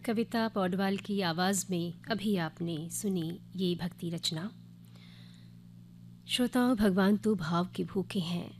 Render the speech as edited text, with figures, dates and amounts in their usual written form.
कविता पौडवाल की आवाज़ में अभी आपने सुनी ये भक्ति रचना। श्रोताओं, भगवान तो भाव के भूखे हैं,